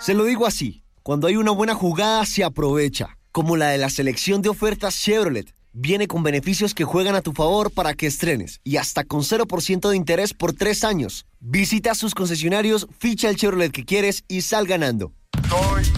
Se lo digo así, cuando hay una buena jugada se aprovecha, como la de la selección de ofertas Chevrolet. Viene con beneficios que juegan a tu favor para que estrenes y hasta con 0% de interés por 3 años. Visita sus concesionarios, ficha el Chevrolet que quieres y sal ganando. Soy